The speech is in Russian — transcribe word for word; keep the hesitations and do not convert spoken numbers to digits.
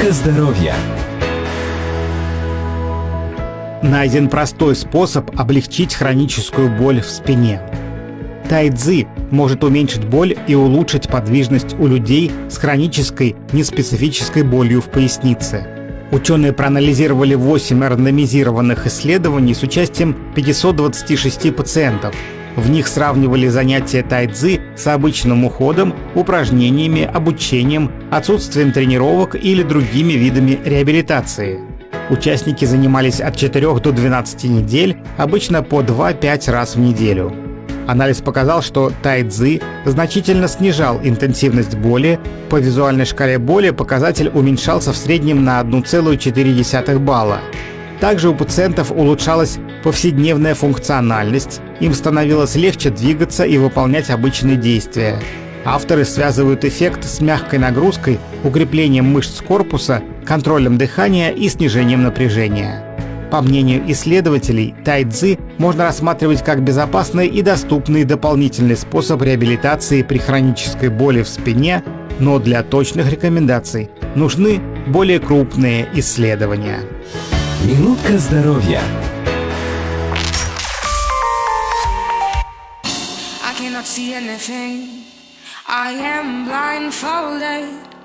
Минутка здоровья. Найден простой способ облегчить хроническую боль в спине. Тайцзи может уменьшить боль и улучшить подвижность у людей с хронической неспецифической болью в пояснице. Ученые проанализировали восемь рандомизированных исследований с участием пятисот двадцати шести пациентов. В них сравнивали занятия тайцзи с обычным уходом, упражнениями, обучением, отсутствием тренировок или другими видами реабилитации. Участники занимались от четырёх до двенадцати недель, обычно по два-пять раз в неделю. Анализ показал, что тайцзи значительно снижал интенсивность боли. По визуальной шкале боли показатель уменьшался в среднем на одна целая четыре десятых балла. Также у пациентов улучшалась повседневная функциональность, им становилось легче двигаться и выполнять обычные действия. Авторы связывают эффект с мягкой нагрузкой, укреплением мышц корпуса, контролем дыхания и снижением напряжения. По мнению исследователей, тайцзи можно рассматривать как безопасный и доступный дополнительный способ реабилитации при хронической боли в спине, но для точных рекомендаций нужны более крупные исследования. Минутка здоровья. I cannot see anything. I am blindfolded.